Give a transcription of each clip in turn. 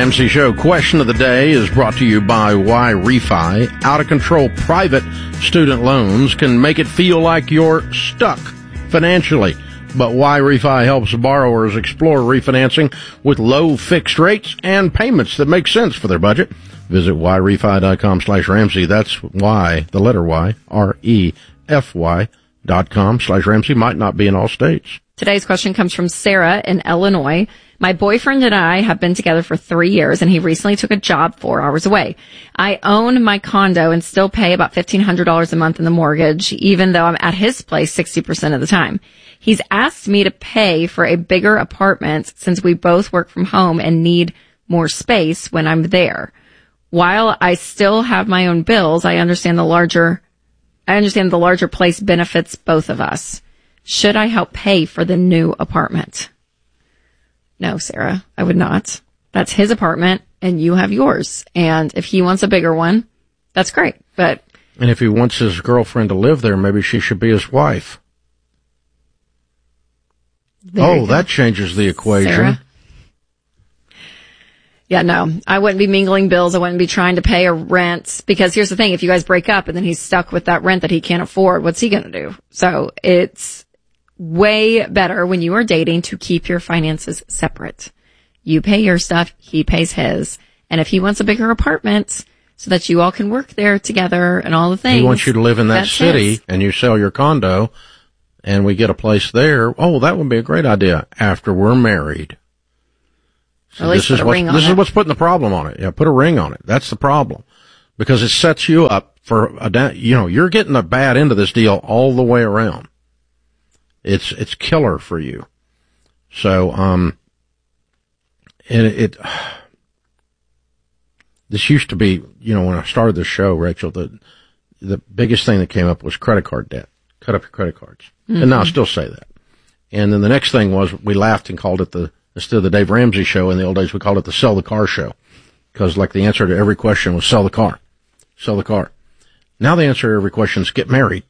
Ramsey Show. Question of the day is brought to you by Y-Refi. Out-of-control private student loans can make it feel like you're stuck financially. But Y-Refi helps borrowers explore refinancing with low fixed rates and payments that make sense for their budget. Visit yrefi.com/Ramsey. That's Y, the letter Y, REFY.com/Ramsey. Might not be in all states. Today's question comes from Sarah in Illinois. My boyfriend and I have been together for 3 years, and he recently took a job 4 hours away. I own my condo and still pay about $1,500 a month in the mortgage, even though I'm at his place 60% of the time. He's asked me to pay for a bigger apartment since we both work from home and need more space when I'm there. While I still have my own bills, I understand the larger place benefits both of us. Should I help pay for the new apartment? No, Sarah, I would not. That's his apartment and you have yours. And if he wants a bigger one, that's great. And if he wants his girlfriend to live there, maybe she should be his wife. That changes the equation. Sarah? Yeah, no, I wouldn't be mingling bills. I wouldn't be trying to pay a rent, because here's the thing. If you guys break up and then he's stuck with that rent that he can't afford, what's he going to do? So it's way better when you are dating to keep your finances separate. You pay your stuff, he pays his. And if he wants a bigger apartment so that you all can work there together and all the things. He wants you to live in that city and you sell your condo and we get a place there. Oh, that would be a great idea after we're married. So this is what's putting the problem on it. Yeah, put a ring on it. That's the problem. Because it sets you up for you're getting a bad end of this deal all the way around. It's killer for you. So, this used to be, when I started the show, Rachel, the biggest thing that came up was credit card debt. Cut up your credit cards. Mm-hmm. And now I still say that. And then the next thing was we laughed and called it instead of the Dave Ramsey Show, in the old days we called it the Sell the Car Show. Because the answer to every question was sell the car. Sell the car. Now the answer to every question is get married.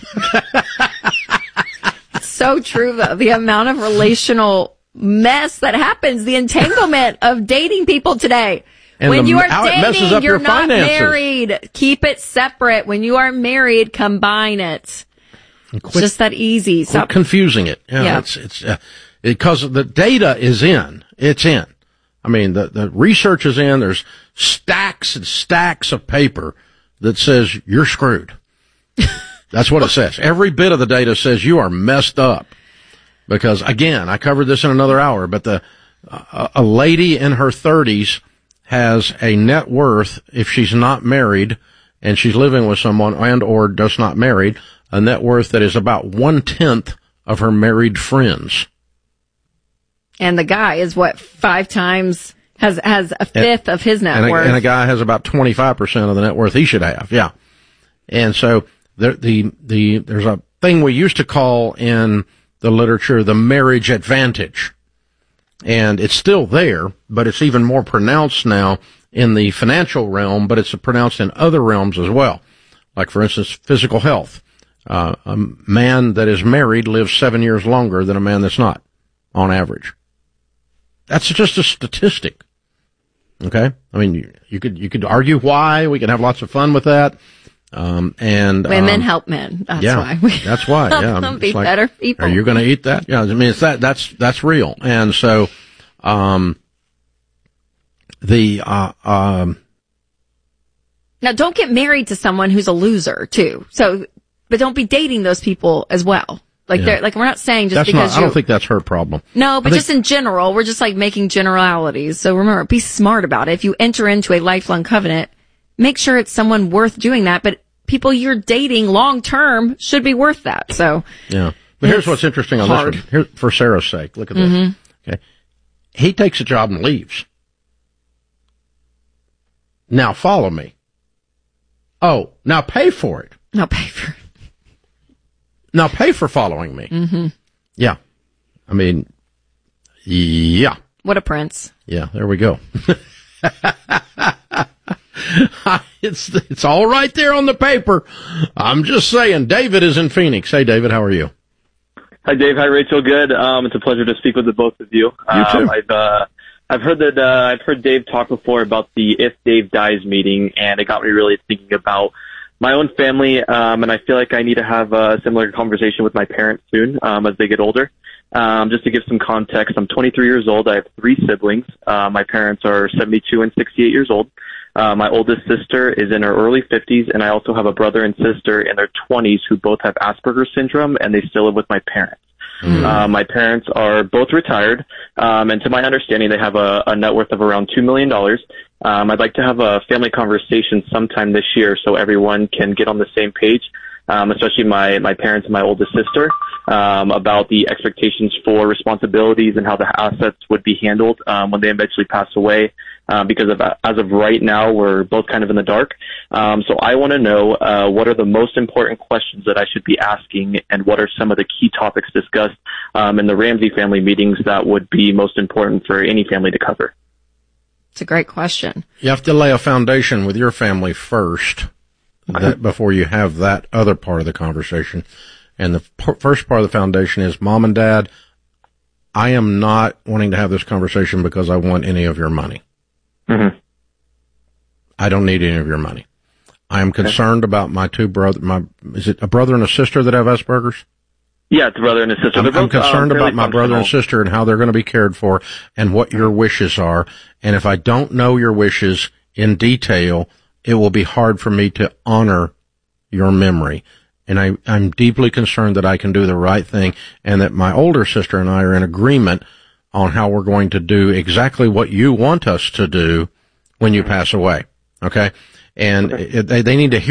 So true, though. The amount of relational mess that happens, the entanglement of dating people today. And when you are dating, you're not finances. married. Keep it separate. When you are married, combine it. It's just that easy. Quit confusing it. Yeah. It's because the data is in. It's in. I mean, the research is in. There's stacks and stacks of paper that says you're screwed. That's what it says. Every bit of the data says you are messed up. Because again, I covered this in another hour, but a lady in her 30s has a net worth, if she's not married and she's living with someone and or just not married, a net worth that is about 1/10 of her married friends. And the guy is 5 times, has a fifth of his net worth. And a guy has about 25% of the net worth he should have. Yeah. And so there's a thing we used to call in the literature the marriage advantage. And it's still there, but it's even more pronounced now in the financial realm, but it's pronounced in other realms as well. Like, for instance, physical health. A man that is married lives 7 years longer than a man that's not, on average. That's just a statistic. Okay? I mean, you could argue why. We can have lots of fun with that. Women help men. That's why. That's why. Help them be better people. Are you going to eat that? Yeah. I mean, that's real. And so, now don't get married to someone who's a loser too. But don't be dating those people as well. We're not saying just because I don't think that's her problem. No, but just in general, we're just making generalities. So remember, be smart about it. If you enter into a lifelong covenant, make sure it's someone worth doing that. But people you're dating long term should be worth that. So yeah. But here's what's interesting on this one. Here, for Sarah's sake, look at this. Okay, he takes a job and leaves. Now follow me. Oh, now pay for it. Now pay for it. Now pay for following me. Mm-hmm. Yeah. I mean, yeah. What a prince. Yeah, there we go. It's all right there on the paper. I'm just saying. David is in Phoenix. Hey, David, how are you? Hi, Dave. Hi, Rachel. Good. It's a pleasure to speak with the both of you. You too. I've I've heard Dave talk before about the If Dave Dies meeting, and it got me really thinking about my own family, and I feel like I need to have a similar conversation with my parents soon, as they get older. Just to give some context, I'm 23 years old. I have 3 siblings. My parents are 72 and 68 years old. My oldest sister is in her early 50s, and I also have a brother and sister in their 20s who both have Asperger's syndrome, and they still live with my parents. My parents are both retired, and to my understanding, they have a net worth of around $2 million. I'd like to have a family conversation sometime this year so everyone can get on the same page, especially my parents and my oldest sister, about the expectations for responsibilities and how the assets would be handled when they eventually pass away. Because as of right now, we're both kind of in the dark. So I want to know what are the most important questions that I should be asking, and what are some of the key topics discussed in the Ramsey family meetings that would be most important for any family to cover. It's a great question. You have to lay a foundation with your family first before you have that other part of the conversation. And the first part of the foundation is, Mom and Dad, I am not wanting to have this conversation because I want any of your money. Mm-hmm. I don't need any of your money. I am concerned about my 2 brothers. Is it a brother and a sister that have Asperger's? Yeah, it's a brother and a sister. I'm concerned about my brother and sister and how they're going to be cared for and what your wishes are. And if I don't know your wishes in detail, it will be hard for me to honor your memory. And I'm deeply concerned that I can do the right thing, and that my older sister and I are in agreement on how we're going to do exactly what you want us to do when you pass away. Okay? And they need to hear